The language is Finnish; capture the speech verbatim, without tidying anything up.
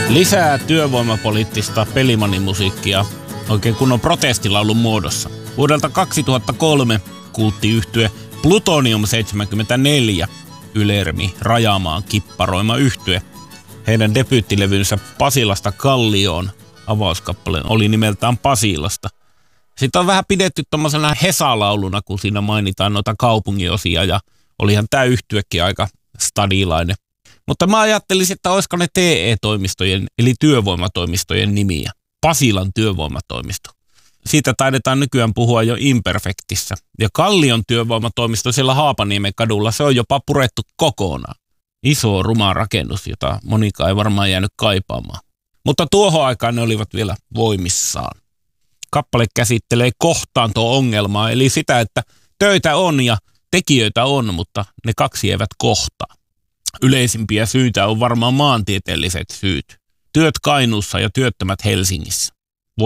Lisää työvoimapoliittista pelimanimusiikkia oikein kunnon protestilaulun muodossa. Vuodelta kaksituhattakolme kulttiyhtye Plutonium seitsemänkymmentäneljä, Ylermi Rajamaan kipparoima yhtye. Heidän debyyttilevynsä Pasilasta Kallioon avauskappale oli nimeltään Pasilasta. Sitten on vähän pidetty tommosena Hesa-lauluna, kun siinä mainitaan noita kaupunginosia, ja olihan tää yhtyekin aika stadilainen. Mutta mä ajattelisin, että olisiko ne T E-toimistojen eli työvoimatoimistojen nimiä. Pasilan työvoimatoimisto. Siitä taidetaan nykyään puhua jo Imperfectissä. Ja Kallion työvoimatoimisto siellä Haapaniemen kadulla, se on jopa purettu kokonaan. Iso ruma rakennus, jota monikaan ei varmaan jäänyt kaipaamaan. Mutta tuohon aikaan ne olivat vielä voimissaan. Kappale käsittelee kohtaanto-ongelmaa, eli sitä, että töitä on ja tekijöitä on, mutta ne kaksi eivät kohtaa. Yleisimpiä syitä on varmaan maantieteelliset syyt. Työt Kainuussa ja työttömät Helsingissä.